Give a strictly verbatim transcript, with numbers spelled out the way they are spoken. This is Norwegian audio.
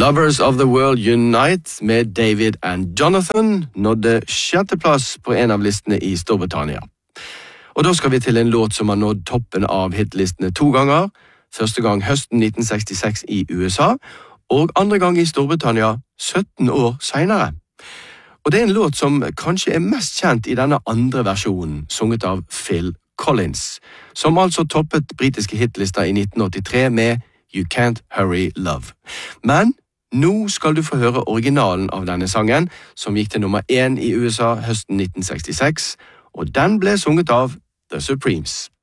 Lovers of the World Unite med David and Jonathan nådde sjetteplass på en av listene i Storbritannia. Og da skal vi til en låt som har nådd toppen av hitlistene to ganger, første gang høsten nitten sekstiseks i U S A, og andre gang i Storbritannia sytten år senere. Og det er en låt som kanskje er mest kjent i denne andre versjonen, sunget av Phil Collins, som altså toppet britiske hitlister i nitten åttitre med You Can't Hurry Love. Men nå skal du få høre originalen av denne sangen, som gikk til nummer én i U S A høsten nitten sekstiseks, og den ble sunget av The Supremes.